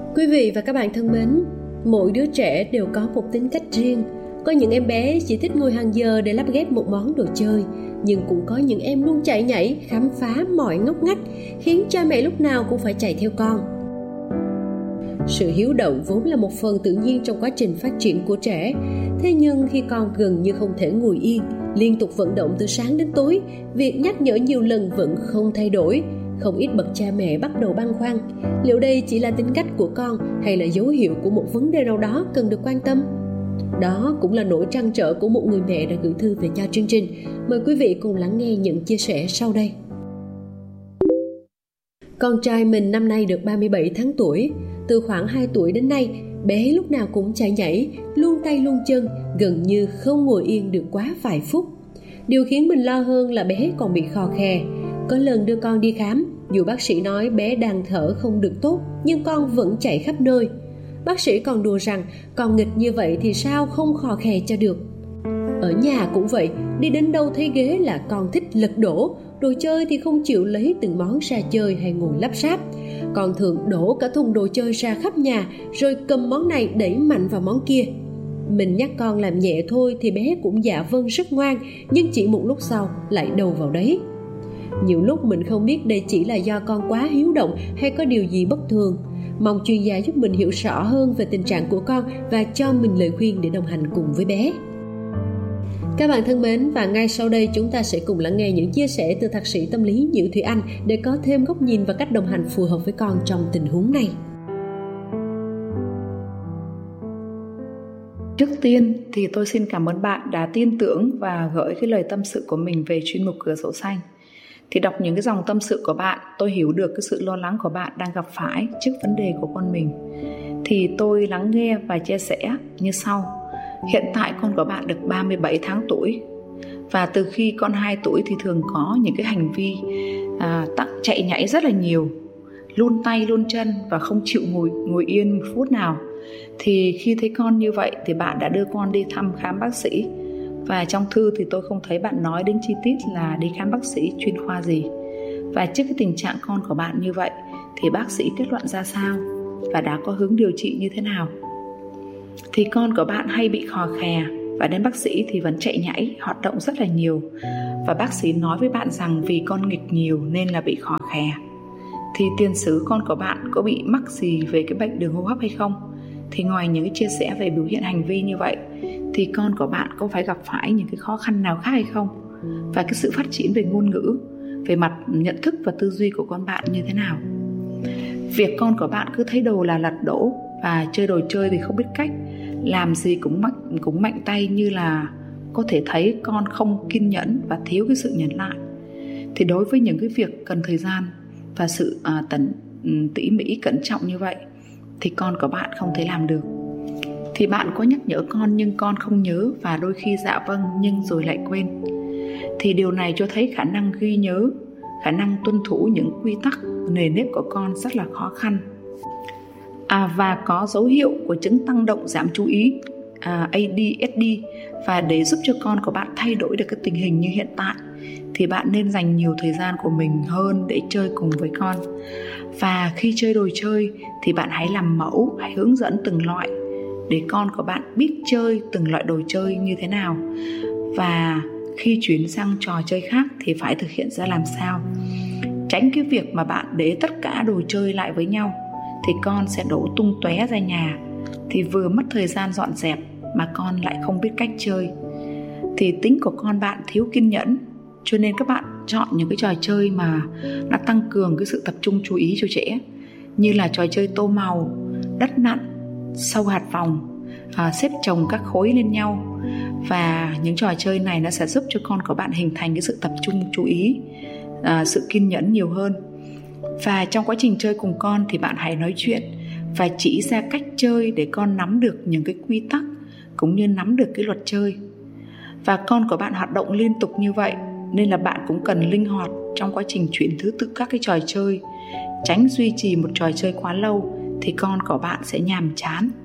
Quý vị và các bạn thân mến, mỗi đứa trẻ đều có một tính cách riêng. Có những em bé chỉ thích ngồi hàng giờ để lắp ghép một món đồ chơi, nhưng cũng có những em luôn chạy nhảy, khám phá mọi ngóc ngách, khiến cha mẹ lúc nào cũng phải chạy theo con. Sự hiếu động vốn là một phần tự nhiên trong quá trình phát triển của trẻ. Thế nhưng khi con gần như không thể ngồi yên, liên tục vận động từ sáng đến tối, việc nhắc nhở nhiều lần vẫn không thay đổi. Không ít bậc cha mẹ bắt đầu băn khoăn, liệu đây chỉ là tính cách của con hay là dấu hiệu của một vấn đề nào đó cần được quan tâm? Đó cũng là nỗi trăn trở của một người mẹ đã gửi thư về cho chương trình. Mời quý vị cùng lắng nghe những chia sẻ sau đây. Con trai mình năm nay được 37 tháng tuổi. Từ khoảng 2 tuổi đến nay, bé lúc nào cũng chạy nhảy, luôn tay luôn chân, gần như không ngồi yên được quá vài phút. Điều khiến mình lo hơn là bé còn bị khò khè. Có lần đưa con đi khám, dù bác sĩ nói bé đang thở không được tốt, nhưng con vẫn chạy khắp nơi. Bác sĩ còn đùa rằng con nghịch như vậy thì sao không khò khè cho được. Ở nhà cũng vậy, đi đến đâu thấy ghế là con thích lật đổ, đồ chơi thì không chịu lấy từng món ra chơi hay ngồi lắp ráp. Con thường đổ cả thùng đồ chơi ra khắp nhà, rồi cầm món này đẩy mạnh vào món kia. Mình nhắc con làm nhẹ thôi thì bé cũng dạ vâng rất ngoan, nhưng chỉ một lúc sau lại đầu vào đấy. Nhiều lúc mình không biết đây chỉ là do con quá hiếu động hay có điều gì bất thường. Mong chuyên gia giúp mình hiểu rõ hơn về tình trạng của con và cho mình lời khuyên để đồng hành cùng với bé. Các bạn thân mến, và ngay sau đây chúng ta sẽ cùng lắng nghe những chia sẻ từ thạc sĩ tâm lý Nhữ Thủy Anh để có thêm góc nhìn và cách đồng hành phù hợp với con trong tình huống này. Trước tiên thì tôi xin cảm ơn bạn đã tin tưởng và gửi cái lời tâm sự của mình về chuyên mục Cửa Sổ Xanh. Thì đọc những cái dòng tâm sự của bạn, tôi hiểu được cái sự lo lắng của bạn đang gặp phải trước vấn đề của con mình. Thì tôi lắng nghe và chia sẻ như sau. Hiện tại con của bạn được 37 tháng tuổi. Và từ khi con 2 tuổi thì thường có những cái hành vi chạy nhảy rất là nhiều, luôn tay luôn chân và không chịu ngồi yên một phút nào. Thì khi thấy con như vậy thì bạn đã đưa con đi thăm khám bác sĩ. Và trong thư thì tôi không thấy bạn nói đến chi tiết là đi khám bác sĩ chuyên khoa gì. Và trước cái tình trạng con của bạn như vậy thì bác sĩ kết luận ra sao và đã có hướng điều trị như thế nào? Thì con của bạn hay bị khò khè và đến bác sĩ thì vẫn chạy nhảy, hoạt động rất là nhiều. Và bác sĩ nói với bạn rằng vì con nghịch nhiều nên là bị khò khè. Thì tiền sử con của bạn có bị mắc gì về cái bệnh đường hô hấp hay không? Thì ngoài những cái chia sẻ về biểu hiện hành vi như vậy thì con của bạn có phải gặp phải những cái khó khăn nào khác hay không? Và cái sự phát triển về ngôn ngữ, về mặt nhận thức và tư duy của con bạn như thế nào? Việc con của bạn cứ thấy đồ là lật đổ và chơi đồ chơi thì không biết cách, làm gì cũng mạnh tay, như là có thể thấy con không kiên nhẫn và thiếu cái sự nhẫn nại. Thì đối với những cái việc cần thời gian và sự tỉ mỉ cẩn trọng như vậy thì con của bạn không thể làm được. Thì bạn có nhắc nhở con nhưng con không nhớ, và đôi khi dạ vâng nhưng rồi lại quên. Thì điều này cho thấy khả năng ghi nhớ, khả năng tuân thủ những quy tắc nề nếp của con rất là khó khăn. Và có dấu hiệu của chứng tăng động giảm chú ý, ADHD. Và để giúp cho con của bạn thay đổi được cái tình hình như hiện tại thì bạn nên dành nhiều thời gian của mình hơn để chơi cùng với con. Và khi chơi đồ chơi thì bạn hãy làm mẫu, hãy hướng dẫn từng loại để con của bạn biết chơi từng loại đồ chơi như thế nào. Và khi chuyển sang trò chơi khác thì phải thực hiện ra làm sao. Tránh cái việc mà bạn để tất cả đồ chơi lại với nhau thì con sẽ đổ tung tóe ra nhà. Thì vừa mất thời gian dọn dẹp mà con lại không biết cách chơi. Thì tính của con bạn thiếu kiên nhẫn, cho nên các bạn chọn những cái trò chơi mà nó tăng cường cái sự tập trung chú ý cho trẻ, như là trò chơi tô màu, đất nặn, sâu hạt vòng, xếp chồng các khối lên nhau. Và những trò chơi này nó sẽ giúp cho con của bạn hình thành cái sự tập trung chú ý, sự kiên nhẫn nhiều hơn. Và trong quá trình chơi cùng con thì bạn hãy nói chuyện và chỉ ra cách chơi để con nắm được những cái quy tắc cũng như nắm được cái luật chơi. Và con của bạn hoạt động liên tục như vậy nên là bạn cũng cần linh hoạt trong quá trình chuyển thứ tự các cái trò chơi. Tránh duy trì một trò chơi quá lâu thì con của bạn sẽ nhàm chán